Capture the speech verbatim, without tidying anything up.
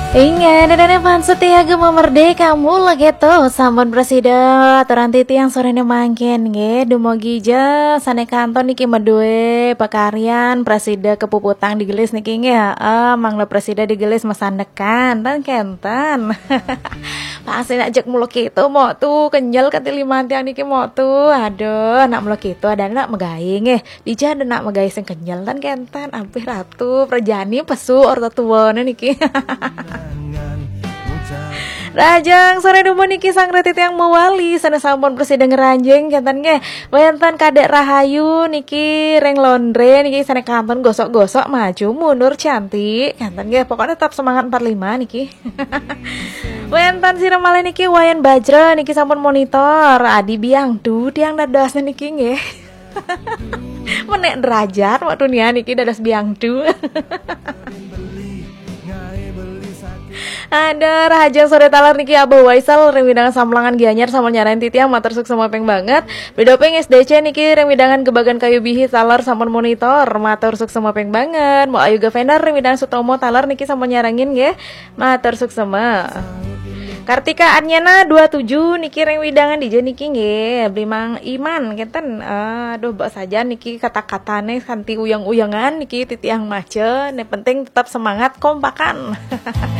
Ingat dan pan setia gema merdeka mula gitu sampun presiden aturan titi yang sore mangkin nge dumogi je sane kanton niki medue pakarian presiden kepuputang digelis niki nge heeh mangla presiden digelis mesandekan dan kenten pasti ajak mulu gitu mau tuh kenyal ketiliman tiang niki mau tuh aduh nak mulu gitu ada nak megai nge dija ada nak megai sing kenyal dan kenten ampih ratu perjani pesu orta tua niki Rajang sore dumo niki sang retit yang mewali sana sampun presiden ngeranjing kenten nge wenten kadek rahayu niki reng londre niki sana kanton gosok-gosok maju mundur cantik kenten nge pokoknya tetap semangat empat puluh lima niki wenten siramale niki wayan bajra niki sampun monitor adi biang tuh tiang dadasnya niki nge menek derajat waktu nih niki dadas biang tuh ada Raja sore talar niki Abah Waisal remidangan samlangan gianyar sama nyarain titiang mater suk sama peng banget bedopeng S D C niki remidangan kebagan kayu bihi talar sama monitor mater suk sama peng banget mau ayu gavendar remidangan sutomo talar niki sama nyarangin nge mater suk sama Kartika Anyana dua puluh tujuh niki reng widangan di niki nge blimang iman kenten aduh bak saja niki kata-katane kanti uyang-uyangan niki titiang mace ne penting tetap semangat kompakan